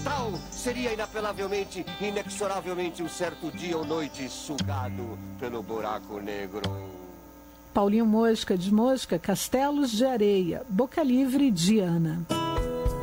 mortal seria inapelavelmente, inexoravelmente um certo dia ou noite sugado pelo buraco negro. Paulinho Mosca, Desmosca, Castelos de Areia, Boca Livre, Diana.